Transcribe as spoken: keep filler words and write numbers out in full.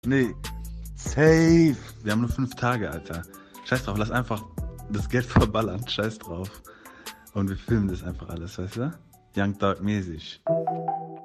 Nee, safe. Wir haben nur fünf Tage, Alter. Scheiß drauf, lass einfach das Geld verballern. Scheiß drauf. Und wir filmen das einfach alles, weißt du? Young Dog mäßig.